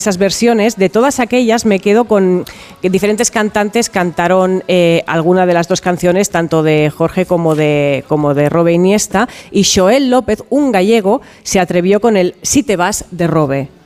esas versiones, de todas aquellas me quedo con que diferentes cantantes cantaron alguna de las dos canciones, tanto de Jorge como de Robe Iniesta, y Xoel López, un gallego, se atrevió con el Si te vas de Robe.